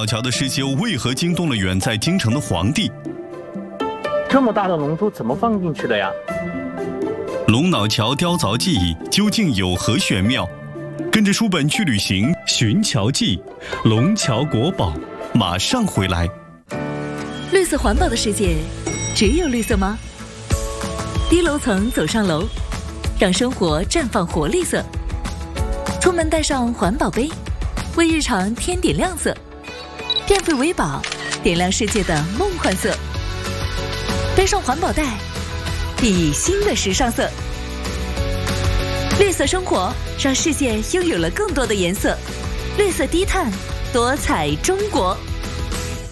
脑桥的施修为何惊动了远在京城的皇帝？ 这么大的龙珠怎么放进去的呀？ 龙脑桥雕凿技艺究竟有何玄妙？跟着书本去旅行，寻桥记，龙桥国宝，马上回来。 绿色环保的世界，只有绿色吗？低楼层走上楼，让生活绽放活力色。出门带上环保杯，为日常添点亮色。电费为宝，点亮世界的梦幻色。背上环保袋，熠熠新的时尚色。绿色生活让世界拥有了更多的颜色。绿色低碳，多彩中国。